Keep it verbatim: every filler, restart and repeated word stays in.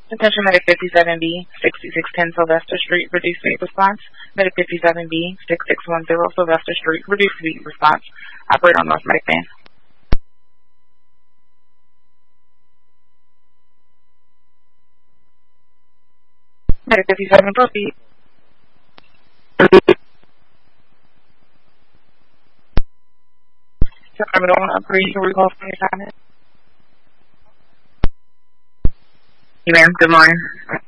Attention Medic fifty-seven B, sixty-six ten Sylvester Street, reduced speed response. Medic fifty-seven B, sixty-six ten Sylvester Street, reduced speed response. Operate on North Medic Van. Medic fifty-seven, proceed. Department one, upgrade, you can recall from your assignment. Hey, ma'am. Good morning.